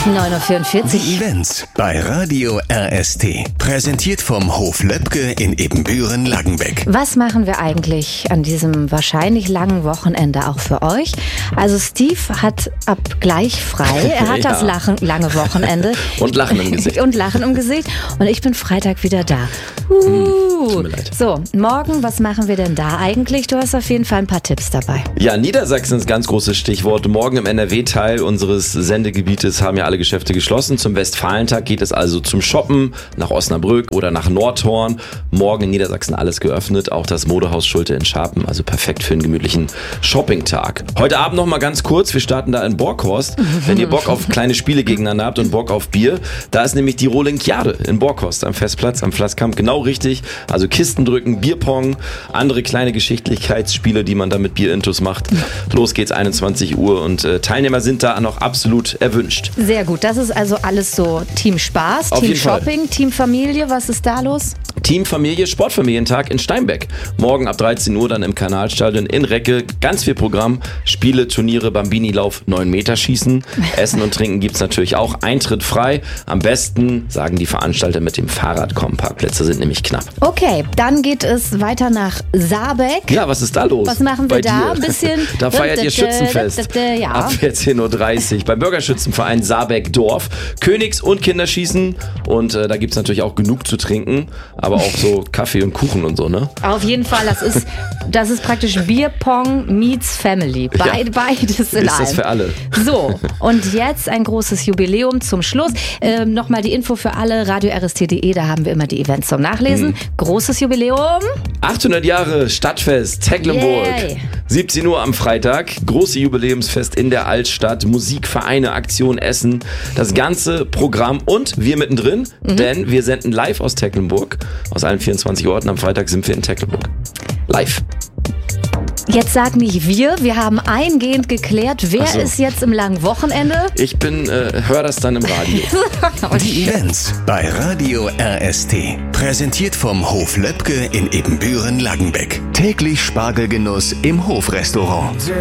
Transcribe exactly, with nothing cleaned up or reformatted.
neun Uhr vierundvierzig. Die Events bei Radio R S T. Präsentiert vom Hof Löbke in Ebenbüren-Langenbeck. Was machen wir eigentlich an diesem wahrscheinlich langen Wochenende auch für euch? Also Steve hat ab gleich frei. Er hat Ja. das Lachen, lange Wochenende. Und Lachen im Gesicht. Und Lachen im Gesicht. Und ich bin Freitag wieder da. Uh. Tut mir leid. So, morgen, was machen wir denn da eigentlich? Du hast auf jeden Fall ein paar Tipps dabei. Ja, Niedersachsen ist ganz großes Stichwort. Morgen im N R W-Teil unseres Sendegebietes haben ja alle Geschäfte geschlossen. Zum Westfalentag geht es also zum Shoppen nach Osnabrück oder nach Nordhorn. Morgen in Niedersachsen alles geöffnet, auch das Modehaus Schulte in Scharpen, also perfekt für einen gemütlichen Shoppingtag. Heute Abend noch mal ganz kurz, wir starten da in Borkhorst. Wenn ihr Bock auf kleine Spiele gegeneinander habt und Bock auf Bier, da ist nämlich die Rolinkiade in Borkhorst am Festplatz, am Flasskamp, genau richtig. Also Kisten drücken, Bierpong, andere kleine Geschicklichkeitsspiele, die man da mit Bierintus macht. Los geht's, einundzwanzig Uhr und äh, Teilnehmer sind da noch absolut erwünscht. Sehr gut, das ist also alles so Team Spaß, Auf Team jeden Fall. Shopping, Team Familie. Was ist da los? Team Familie Sportfamilientag in Steinbeck. Morgen ab dreizehn Uhr dann im Kanalstadion in Recke. Ganz viel Programm. Spiele, Turniere, Bambini-Lauf, neun Meter Schießen. Essen und Trinken gibt's natürlich auch. Eintritt frei. Am besten, sagen die Veranstalter, mit dem Fahrrad kommen. Parkplätze sind nämlich knapp. Okay, dann geht es weiter nach Saarbeck. Ja, was ist da los? Was machen wir bei da? dir? Ein bisschen. Da feiert ihr Schützenfest. Ja. Ab vierzehn Uhr dreißig beim Bürgerschützenverein Saarbeck-Dorf. Königs- und Kinderschießen. Und äh, da gibt's natürlich auch genug zu trinken. Aber auch so Kaffee und Kuchen und so, ne? Auf jeden Fall, das ist, das ist praktisch Bierpong meets Family. Beid, Ja. Beides in Ist einem. das für alle. So, und jetzt ein großes Jubiläum zum Schluss. Ähm, Nochmal die Info für alle, radio r s t punkt d e, da haben wir immer die Events zum Nachlesen. Großes Jubiläum. achthundert Jahre Stadtfest Tecklenburg. Yay. siebzehn Uhr am Freitag. Große Jubiläumsfest in der Altstadt. Musik, Vereine, Aktion, Essen. Das ganze Programm und wir mittendrin, denn wir senden live aus Tecklenburg. Aus allen vierundzwanzig Orten. Am Freitag sind wir in Tecklenburg. Live. Jetzt sag nicht wir, wir haben eingehend geklärt, wer Ach so. ist jetzt im langen Wochenende. Ich bin, äh, hör das dann im Radio. Die Events bei Radio R S T. Präsentiert vom Hof Löbke in Ebenbüren-Langenbeck. Täglich Spargelgenuss im Hofrestaurant.